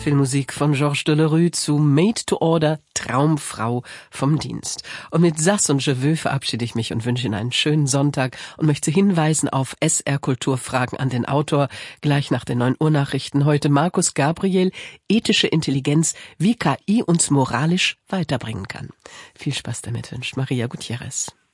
Filmmusik von Georges Delerue zu Made to Order, Traumfrau vom Dienst. Und mit Sass und Je veux verabschiede ich mich und wünsche Ihnen einen schönen Sonntag und möchte hinweisen auf SR Kulturfragen an den Autor. Gleich nach den 9 Uhr Nachrichten heute Markus Gabriel, ethische Intelligenz, wie KI uns moralisch weiterbringen kann. Viel Spaß damit wünscht Maria Gutierrez.